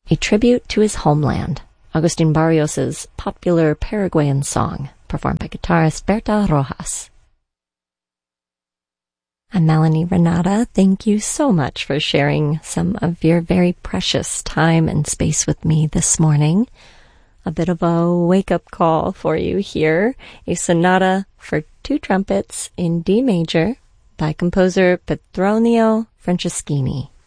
a tribute to his homeland, Agustin Barrios's popular Paraguayan song, performed by guitarist Berta Rojas. I'm Melanie Renata. Thank you so much for sharing some of your very precious time and space with me this morning. A bit of a wake-up call for you here, a sonata for 2 trumpets in D major by composer Petronio Franceschini.